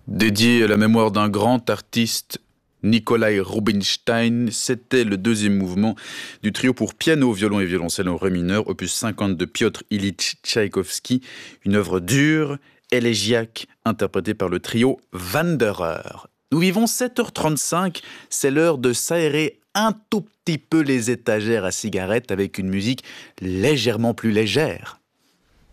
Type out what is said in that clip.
Dédié à la mémoire d'un grand artiste, Nikolai Rubinstein, c'était le deuxième mouvement du trio pour piano, violon et violoncelle en ré mineur, opus 50 de Piotr Ilyich Tchaïkovski, une œuvre dure, élégiaque, interprétée par le trio Wanderer. Nous vivons 7h35, c'est l'heure de s'aérer un tout petit peu les étagères à cigarettes avec une musique légèrement plus légère.